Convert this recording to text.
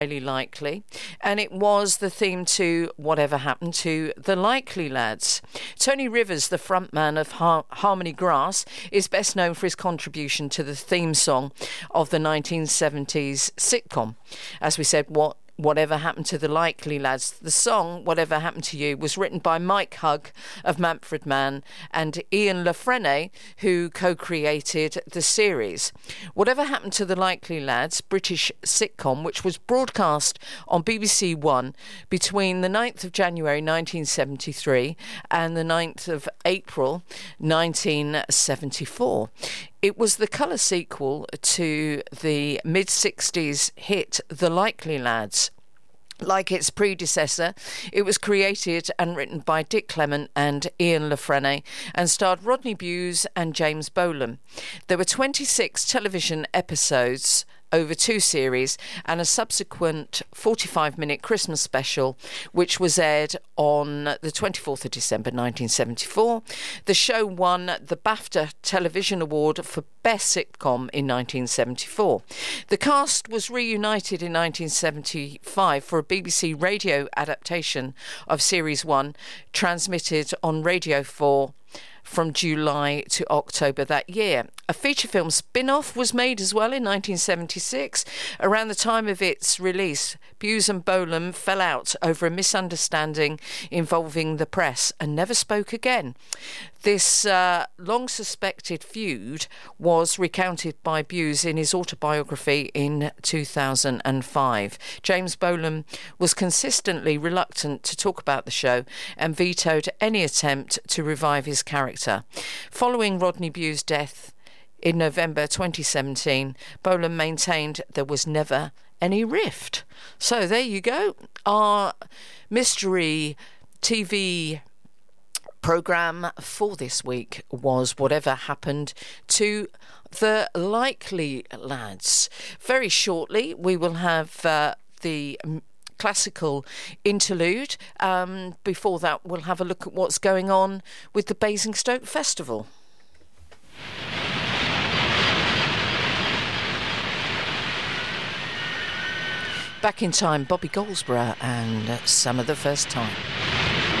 Highly Likely, and it was the theme to Whatever Happened to the Likely Lads. Tony Rivers, the frontman of Harmony Grass, is best known for his contribution to the theme song of the 1970s sitcom. As we said, Whatever Happened to the Likely Lads. The song, Whatever Happened to You, was written by Mike Hugg of Manfred Mann and Ian La Frenais, who co-created the series. Whatever Happened to the Likely Lads, British sitcom, which was broadcast on BBC One between the 9th of January 1973 and the 9th of April 1974. It was the colour sequel to the mid-60s hit The Likely Lads. Like its predecessor, it was created and written by Dick Clement and Ian La Frenais and starred Rodney Bewes and James Bolam. There were 26 television episodes over 2 series and a subsequent 45-minute Christmas special, which was aired on the 24th of December 1974. The show won the BAFTA Television Award for Best Sitcom in 1974. The cast was reunited in 1975 for a BBC radio adaptation of Series 1, transmitted on Radio 4 from July to October that year. A feature film spin-off was made as well in 1976. Around the time of its release, Bewes and Bolam fell out over a misunderstanding involving the press and never spoke again. This long-suspected feud was recounted by Bewes in his autobiography in 2005. James Bolam was consistently reluctant to talk about the show and vetoed any attempt to revive his character. Following Rodney Bewes' death in November 2017, Bolam maintained there was never any rift. So there you go. Our mystery TV programme for this week was Whatever Happened to the Likely Lads. Very shortly we will have the classical interlude. Before that we'll have a look at what's going on with the Basingstoke Festival. Back in time, Bobby Goldsborough and Some of the First Time.